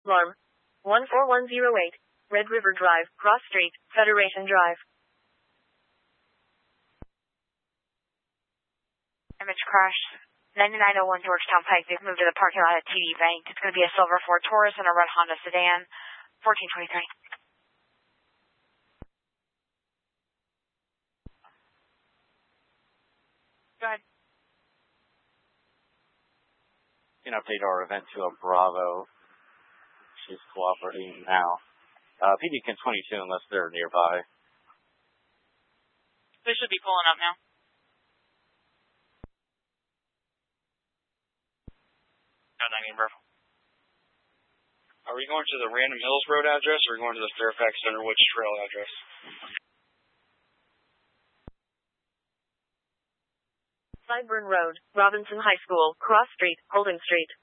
Alarm. 14108. Red River Drive, Cross Street, Federation Drive. Image crash. 9901 Georgetown Pike. They've moved to the parking lot at TD Bank. It's going to be a silver Ford Taurus and a red Honda sedan. 1423. Go ahead. You can update our event to a Bravo. She's cooperating now. PD can 22 unless they're nearby. They should be pulling up now. Are we going to the Random Hills Road address or are we going to the Fairfax Center Woods Trail address? Sideburn Road, Robinson High School, Cross Street, Holden Street.